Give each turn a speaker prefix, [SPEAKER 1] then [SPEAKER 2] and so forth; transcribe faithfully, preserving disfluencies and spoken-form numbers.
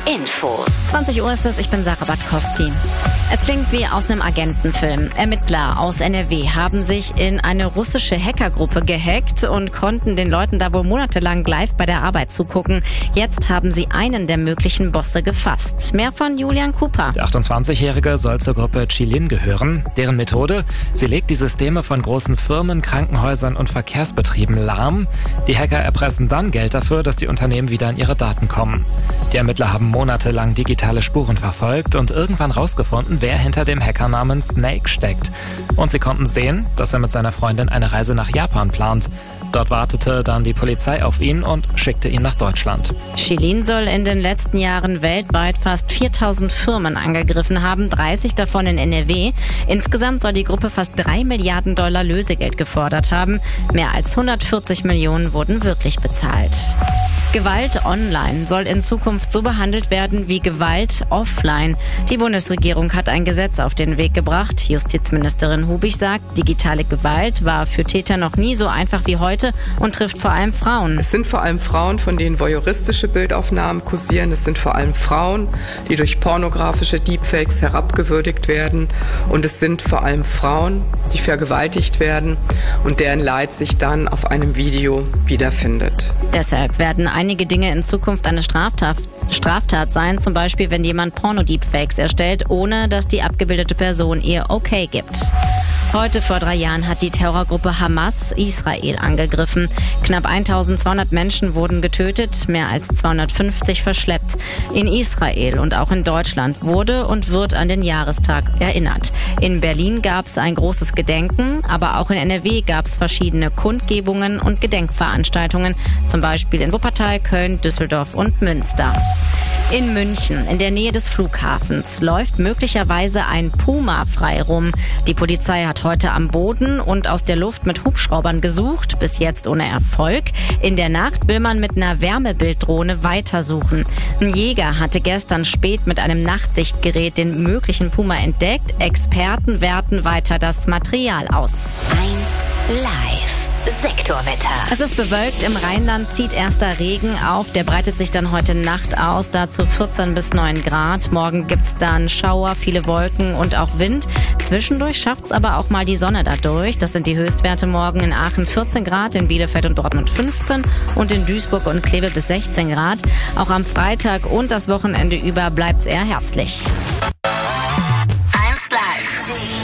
[SPEAKER 1] Infos.
[SPEAKER 2] zwanzig Uhr ist es, ich bin Sarah Batkowski. Es klingt wie aus einem Agentenfilm. Ermittler aus N R W haben sich in eine russische Hackergruppe gehackt und konnten den Leuten da wohl monatelang live bei der Arbeit zugucken. Jetzt haben sie einen der möglichen Bosse gefasst. Mehr von Julian Cooper.
[SPEAKER 3] Der achtundzwanzigjährige soll zur Gruppe Chilin gehören. Deren Methode? Sie legt die Systeme von großen Firmen, Krankenhäusern und Verkehrsbetrieben lahm. Die Hacker erpressen dann Geld dafür, dass die Unternehmen wieder an ihre Daten kommen. Die Ermittler haben monatelang digitale Spuren verfolgt und irgendwann rausgefunden, wer hinter dem Hacker namens Snake steckt. Und sie konnten sehen, dass er mit seiner Freundin eine Reise nach Japan plant. Dort wartete dann die Polizei auf ihn und schickte ihn nach Deutschland.
[SPEAKER 2] Chilin soll in den letzten Jahren weltweit fast viertausend Firmen angegriffen haben, dreißig davon in N R W. Insgesamt soll die Gruppe fast drei Milliarden Dollar Lösegeld gefordert haben. Mehr als hundertvierzig Millionen wurden wirklich bezahlt. Gewalt online soll in Zukunft so behandelt werden wie Gewalt offline. Die Bundesregierung hat ein Gesetz auf den Weg gebracht. Justizministerin Hubig sagt, digitale Gewalt war für Täter noch nie so einfach wie heute und trifft vor allem Frauen.
[SPEAKER 4] Es sind vor allem Frauen, von denen voyeuristische Bildaufnahmen kursieren. Es sind vor allem Frauen, die durch pornografische Deepfakes herabgewürdigt werden. Und es sind vor allem Frauen, die vergewaltigt werden und deren Leid sich dann auf einem Video wiederfindet.
[SPEAKER 2] Deshalb werden einige Dinge in Zukunft eine Straftat, Straftat sein, zum Beispiel wenn jemand Porno-Deepfakes erstellt, ohne dass die abgebildete Person ihr Okay gibt. Heute vor drei Jahren hat die Terrorgruppe Hamas Israel angegriffen. Knapp eintausendzweihundert Menschen wurden getötet, mehr als zweihundertfünfzig verschleppt. In Israel und auch in Deutschland wurde und wird an den Jahrestag erinnert. In Berlin gab es ein großes Gedenken, aber auch in N R W gab es verschiedene Kundgebungen und Gedenkveranstaltungen, zum Beispiel in Wuppertal, Köln, Düsseldorf und Münster. In München, in der Nähe des Flughafens, läuft möglicherweise ein Puma frei rum. Die Polizei hat heute am Boden und aus der Luft mit Hubschraubern gesucht, bis jetzt ohne Erfolg. In der Nacht will man mit einer Wärmebilddrohne weitersuchen. Ein Jäger hatte gestern spät mit einem Nachtsichtgerät den möglichen Puma entdeckt. Experten werten weiter das Material aus.
[SPEAKER 1] eins Live. Sektorwetter.
[SPEAKER 2] Es ist bewölkt, im Rheinland zieht erster Regen auf, der breitet sich dann heute Nacht aus, dazu vierzehn bis neun Grad. Morgen gibt's dann Schauer, viele Wolken und auch Wind. Zwischendurch schafft's aber auch mal die Sonne dadurch. Das sind die Höchstwerte morgen in Aachen vierzehn Grad, in Bielefeld und Dortmund fünfzehn und in Duisburg und Kleve bis sechzehn Grad. Auch am Freitag und das Wochenende über bleibt's eher herbstlich.